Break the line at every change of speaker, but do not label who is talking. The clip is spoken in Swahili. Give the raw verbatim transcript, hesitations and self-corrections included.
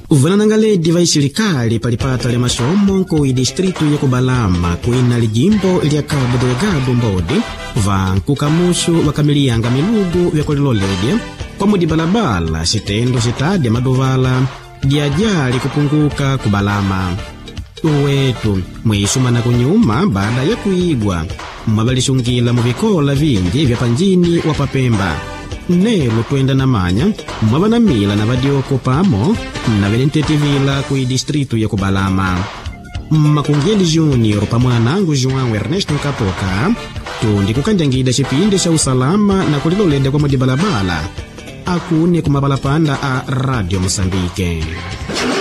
Vananangaledi va serikali palipata le masomo ku distrito ya Kubalama kuina lijimbo lya Cabo Delgado mbodi va kukamusu wakamilianga milugu vya kuliloledi kwa mudi balabala sitendo sitadi madovala diajali kupunguka Kubalama. Uwetu mwisuma na kunyuma baada ya kuigwa mwabalishungila muvikola vingi vya panjini wa Papemba. Nelo twenda na manya mwabana mila na badioko pamo na velentetivila kui distrito ya Kubalama. Makungeli Junior pamoja nangu João Ernesto Kapoka tundi kukanjangida chipindi cha usalama na kulilolede kwa mudi balabala akune kumabalapanda a Radio Mozambique.